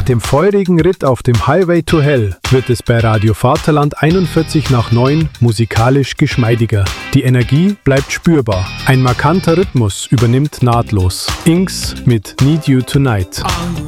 dem feurigen Ritt auf dem Highway to Hell wird es bei Radio Vaterland 41 nach 9 musikalisch geschmeidiger. Die Energie bleibt spürbar. Ein markanter Rhythmus übernimmt nahtlos. Inks mit Need You Tonight.